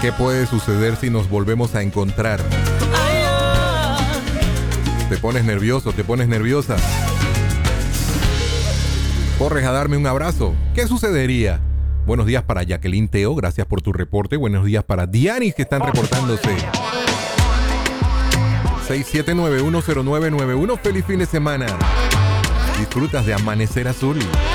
¿Qué puede suceder si nos volvemos a encontrar? Te pones nervioso, te pones nerviosa. Corres a darme un abrazo. ¿Qué sucedería? Buenos días para Jacqueline Teo, gracias por tu reporte. Buenos días para Dianis, que están reportándose. 67910991. Feliz fin de semana. Disfrutas de Amanecer Azul.